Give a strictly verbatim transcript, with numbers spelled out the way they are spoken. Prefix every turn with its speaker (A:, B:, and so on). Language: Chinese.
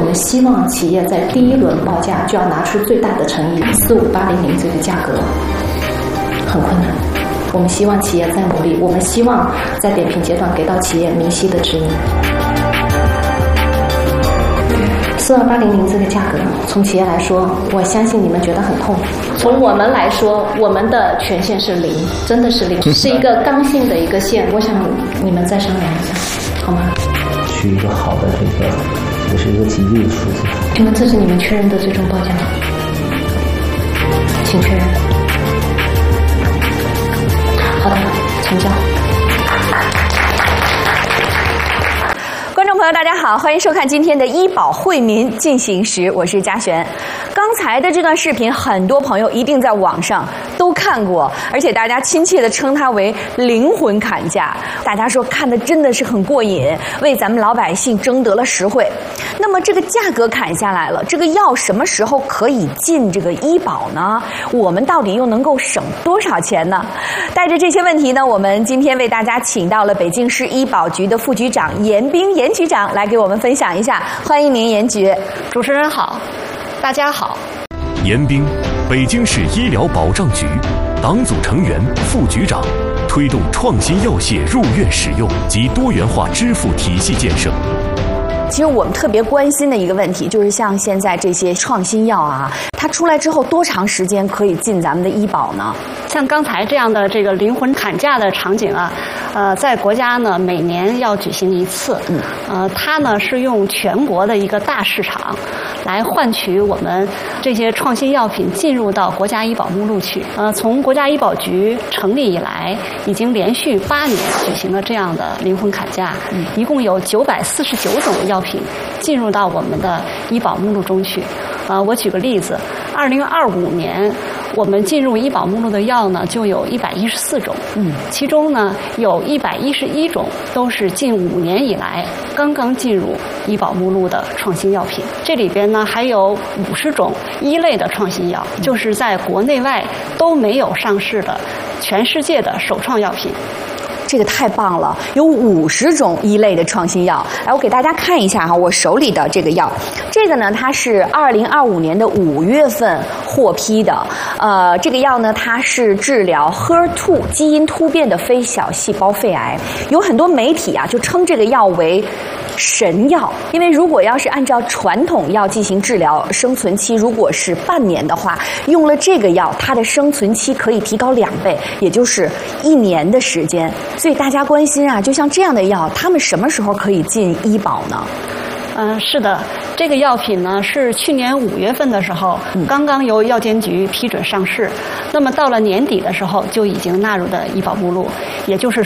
A: 们希望企业在第一轮报价就要拿出最大的诚意，四五八零零这个价格很困难。我们希望企业再努力，我们希望在点评阶段给到企业明晰的指引。四二八零零这个价格，从企业来说，我相信你们觉得很痛；从我们来说，我们的权限是零，真的是零，是一个刚性的一个线。我想你们再商量一下，好吗？
B: 取一个好的这个，这是一个吉利的数字。
A: 请问这是你们确认的最终报价吗？请确认。好的，成交。
C: 观众朋友，大家好，欢迎收看今天的医保惠民进行时，我是嘉璇。刚才的这段视频，很多朋友一定在网上都看过，而且大家亲切地称它为灵魂砍价。大家说看的真的是很过瘾，为咱们老百姓争得了实惠。那么这个价格砍下来了，这个药什么时候可以进这个医保呢？我们到底又能够省多少钱呢？带着这些问题呢，我们今天为大家请到了北京市医保局的副局长严彬严局长来给我们分享一下。欢迎您，严局。
D: 主持人好，大家好。
E: 严彬，北京市医疗保障局党组成员、副局长，推动创新药械入院使用及多元化支付体系建设。
C: 其实我们特别关心的一个问题，就是像现在这些创新药啊，它出来之后多长时间可以进咱们的医保呢？
D: 像刚才这样的这个灵魂砍价的场景啊，呃，在国家呢每年要举行一次，嗯，呃，它呢是用全国的一个大市场来换取我们这些创新药品进入到国家医保目录去。呃，从国家医保局成立以来，已经连续八年举行了这样的灵魂砍价，嗯，一共有九百四十九种药品进入到我们的医保目录中去。呃，我举个例子，二零二五年我们进入医保目录的药呢，就有一百一十四种，嗯，其中呢有一百一十一种都是近五年以来刚刚进入医保目录的创新药品。这里边呢还有五十种一类的创新药，就是在国内外都没有上市的全世界的首创药品。
C: 这个太棒了，有五十种一类的创新药。来，我给大家看一下哈，我手里的这个药，这个呢，它是二零二五年的五月份获批的。呃，这个药呢，它是治疗 H E R 二 基因突变的非小细胞肺癌。有很多媒体啊，就称这个药为神药，因为如果要是按照传统药进行治疗，生存期如果是半年的话，用了这个药，它的生存期可以提高两倍，也就是一年的时间。所以大家关心啊，就像这样的药，他们什么时候可以进医保呢？
D: 嗯、呃，是的，这个药品呢是去年五月份的时候、嗯、刚刚由药监局批准上市，那么到了年底的时候就已经纳入的医保目录，也就是